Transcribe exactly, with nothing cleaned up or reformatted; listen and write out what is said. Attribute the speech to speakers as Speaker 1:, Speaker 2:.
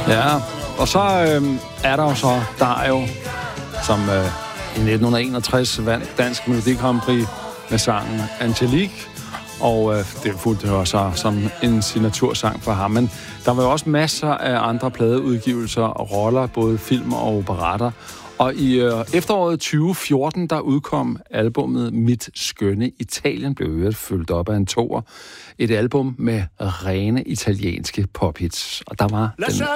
Speaker 1: Ja, og så øh, er der jo så Dario, som øh, i nitten enogtres vandt Dansk Melodi Grand Prix med sangen Angelique. Og øh, det fulgte jo så som en signatursang for ham. Men der var jo også masser af andre pladeudgivelser og roller, både film og operatter. Og i øh, efteråret tyve fjorten, der udkom albummet Mit Skønne Italien, blev øvrigt følgt op af en toer. Et album med rene italienske pophits. Og der var den